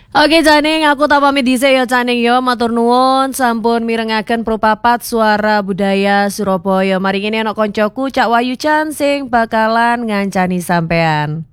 Oke Caning, aku tak pamit dhisik ya Caning ya, matur nuwun sampun mirengaken Propapat Suara Budaya Surabaya. Mari ngene ana koncoku Cak Wayu Chan sing bakalan ngancani sampean.